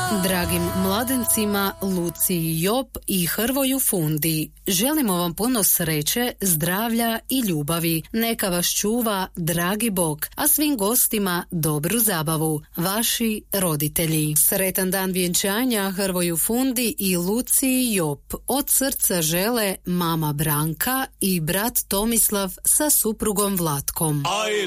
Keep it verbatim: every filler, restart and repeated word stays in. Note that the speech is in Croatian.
Dragim mladencima Luci i Jop i Hrvoju Fundi, želimo vam puno sreće, zdravlja i ljubavi. Neka vas čuva dragi Bog, a svim gostima dobru zabavu. Vaši roditelji. Sretan dan vjenčanja Hrvoju Fundi i Luci i Jop. Od srca žele mama Branka i brat Tomislav sa suprugom Vlatkom.